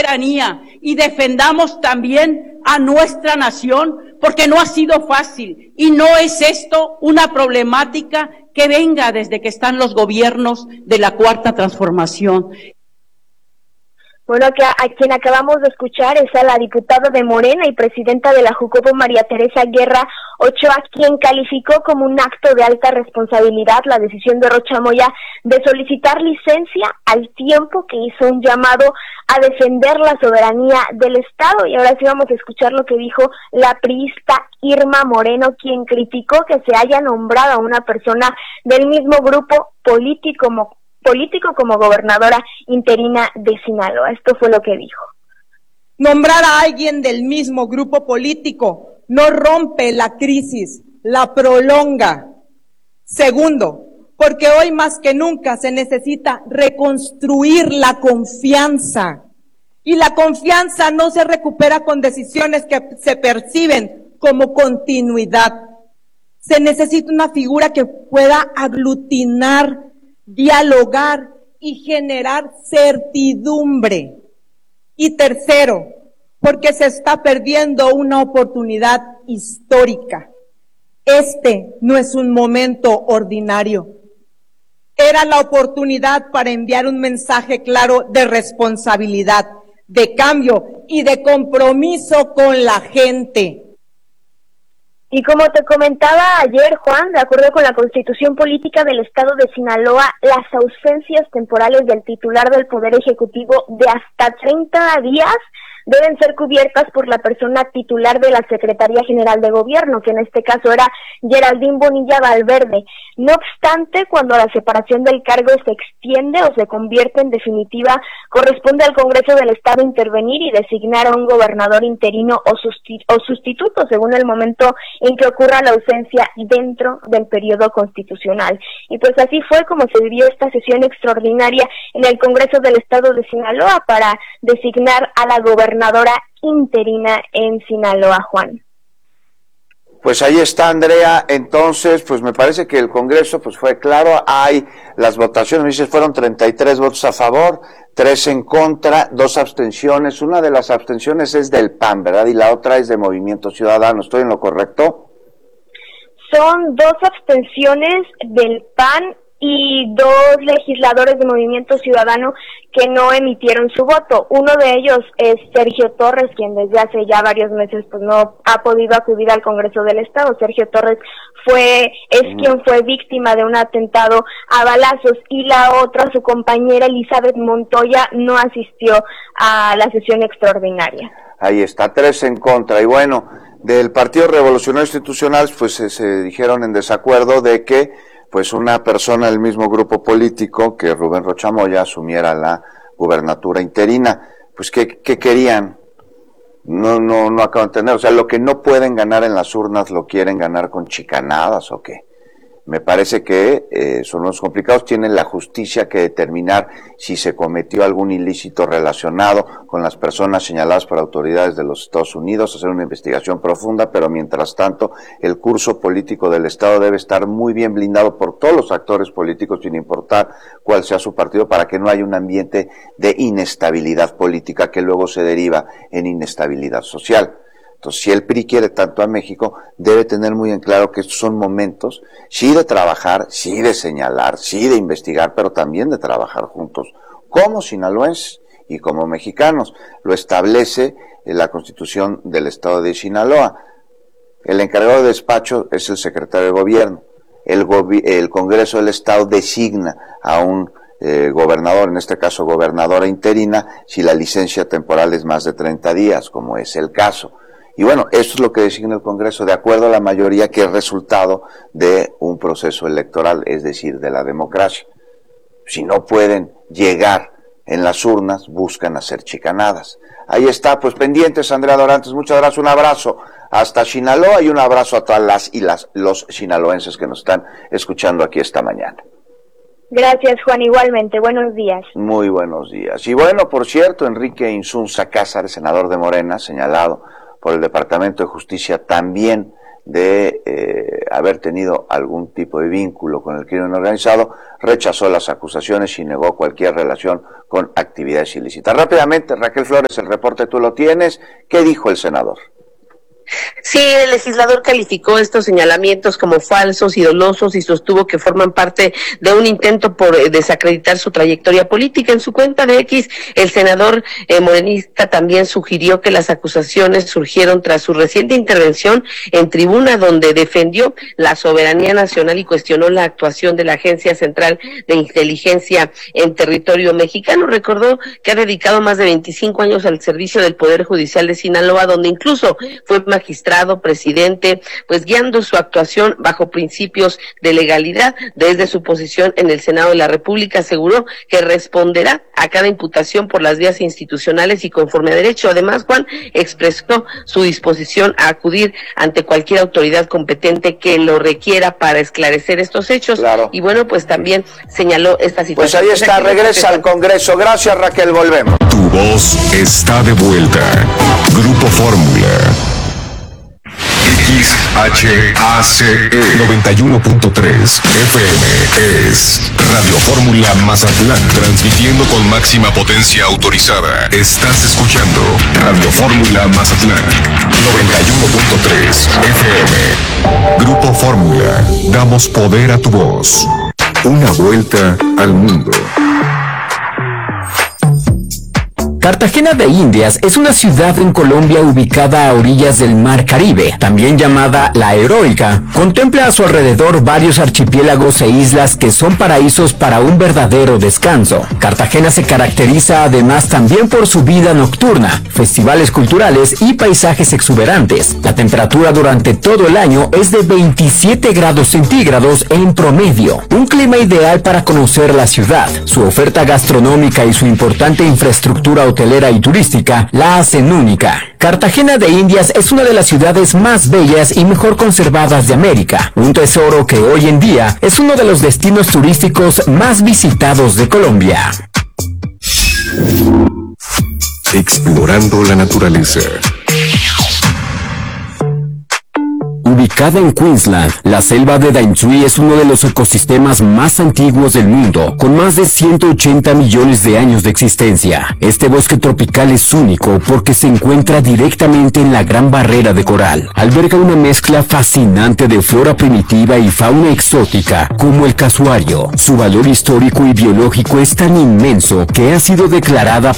soberanía y defendamos también a nuestra nación, porque no ha sido fácil y no es esto una problemática que venga desde que están los gobiernos de la Cuarta Transformación. Bueno, a quien acabamos de escuchar es a la diputada de Morena y presidenta de la Jucopo, María Teresa Guerra Ochoa, quien calificó como un acto de alta responsabilidad la decisión de Rocha Moya de solicitar licencia, al tiempo que hizo un llamado a defender la soberanía del Estado. Y ahora sí vamos a escuchar lo que dijo la priista Irma Moreno, quien criticó que se haya nombrado a una persona del mismo grupo político como gobernadora interina de Sinaloa. Esto fue lo que dijo. Nombrar a alguien del mismo grupo político no rompe la crisis, la prolonga. Segundo, porque hoy más que nunca se necesita reconstruir la confianza. Y la confianza no se recupera con decisiones que se perciben como continuidad. Se necesita una figura que pueda aglutinar, dialogar y generar certidumbre. Y tercero, porque se está perdiendo una oportunidad histórica. Este no es un momento ordinario. Era la oportunidad para enviar un mensaje claro de responsabilidad, de cambio y de compromiso con la gente. Y como te comentaba ayer, Juan, de acuerdo con la Constitución Política del Estado de Sinaloa, las ausencias temporales del titular del Poder Ejecutivo de hasta 30 días deben ser cubiertas por la persona titular de la Secretaría General de Gobierno, que en este caso era Geraldine Bonilla Valverde. No obstante, cuando la separación del cargo se extiende o se convierte en definitiva, corresponde al Congreso del Estado intervenir y designar a un gobernador interino o sustituto, según el momento en que ocurra la ausencia dentro del periodo constitucional. Y pues así fue como se vivió esta sesión extraordinaria en el Congreso del Estado de Sinaloa para designar a la gobernadora interina en Sinaloa, Juan. Pues ahí está, Andrea. Entonces, pues me parece que el Congreso pues fue claro. Hay las votaciones, me dices, fueron 33 votos a favor, 3 en contra, 2 abstenciones. Una de las abstenciones es del PAN, ¿verdad? Y la otra es de Movimiento Ciudadano. ¿Estoy en lo correcto? Son 2 abstenciones del PAN y 2 legisladores de Movimiento Ciudadano que no emitieron su voto. Uno de ellos es Sergio Torres, quien desde hace ya varios meses pues no ha podido acudir al Congreso del Estado. Sergio Torres quien fue víctima de un atentado a balazos, y la otra, su compañera Elizabeth Montoya, no asistió a la sesión extraordinaria. Ahí está, 3 en contra. Y bueno, del Partido Revolucionario Institucional pues se dijeron en desacuerdo de que pues una persona del mismo grupo político, que Rubén Rocha Moya, asumiera la gubernatura interina. Pues ¿qué querían? No acaban de entender. O sea, lo que no pueden ganar en las urnas lo quieren ganar con chicanadas, ¿o qué? Me parece que son los complicados. Tienen la justicia que determinar si se cometió algún ilícito relacionado con las personas señaladas por autoridades de los Estados Unidos, hacer una investigación profunda, pero mientras tanto el curso político del Estado debe estar muy bien blindado por todos los actores políticos, sin importar cuál sea su partido, para que no haya un ambiente de inestabilidad política que luego se deriva en inestabilidad social. Entonces, si el PRI quiere tanto a México, debe tener muy en claro que estos son momentos, sí de trabajar, sí de señalar, sí de investigar, pero también de trabajar juntos, como sinaloenses y como mexicanos. Lo establece la Constitución del Estado de Sinaloa. El encargado de despacho es el secretario de Gobierno. El Congreso del Estado designa a un gobernador, en este caso gobernadora interina, si la licencia temporal es más de 30 días, como es el caso. Y bueno, esto es lo que designa el Congreso, de acuerdo a la mayoría, que es resultado de un proceso electoral, es decir, de la democracia. Si no pueden llegar en las urnas, buscan hacer chicanadas. Ahí está, pues pendientes, Andrea Dorantes, muchas gracias, un abrazo hasta Sinaloa y un abrazo a todas los sinaloenses que nos están escuchando aquí esta mañana. Gracias, Juan, igualmente, buenos días. Muy buenos días. Y bueno, por cierto, Enrique Insunza Cázares, senador de Morena, señalado por el Departamento de Justicia también de haber tenido algún tipo de vínculo con el crimen organizado, rechazó las acusaciones y negó cualquier relación con actividades ilícitas. Rápidamente, Raquel Flores, el reporte tú lo tienes. ¿Qué dijo el senador? Sí, el legislador calificó estos señalamientos como falsos y dolosos y sostuvo que forman parte de un intento por desacreditar su trayectoria política. En su cuenta de X, el senador morenista también sugirió que las acusaciones surgieron tras su reciente intervención en tribuna, donde defendió la soberanía nacional y cuestionó la actuación de la Agencia Central de Inteligencia en territorio mexicano. Recordó que ha dedicado más de 25 años al servicio del Poder Judicial de Sinaloa, donde incluso fue magistrado, presidente, pues guiando su actuación bajo principios de legalidad. Desde su posición en el Senado de la República aseguró que responderá a cada imputación por las vías institucionales y conforme a derecho. Además, Juan expresó su disposición a acudir ante cualquier autoridad competente que lo requiera para esclarecer estos hechos. Claro. Y bueno, pues también señaló esta situación. Pues ahí está, regresa al Congreso. Gracias, Raquel, volvemos. Tu voz está de vuelta. Grupo Fórmula. XHACE 91.3 FM es Radio Fórmula Mazatlán, transmitiendo con máxima potencia autorizada. Estás escuchando Radio Fórmula Mazatlán 91.3 FM. Grupo Fórmula, damos poder a tu voz. Una vuelta al mundo. Cartagena de Indias es una ciudad en Colombia ubicada a orillas del Mar Caribe, también llamada La Heroica. Contempla a su alrededor varios archipiélagos e islas que son paraísos para un verdadero descanso. Cartagena se caracteriza además también por su vida nocturna, festivales culturales y paisajes exuberantes. La temperatura durante todo el año es de 27 grados centígrados en promedio, un clima ideal para conocer la ciudad. Su oferta gastronómica y su importante infraestructura hotelera y turística la hacen única. Cartagena de Indias es una de las ciudades más bellas y mejor conservadas de América, un tesoro que hoy en día es uno de los destinos turísticos más visitados de Colombia. Explorando la naturaleza. Ubicada en Queensland, la selva de Daintree es uno de los ecosistemas más antiguos del mundo, con más de 180 millones de años de existencia. Este bosque tropical es único porque se encuentra directamente en la Gran Barrera de Coral. Alberga una mezcla fascinante de flora primitiva y fauna exótica, como el casuario. Su valor histórico y biológico es tan inmenso que ha sido declarada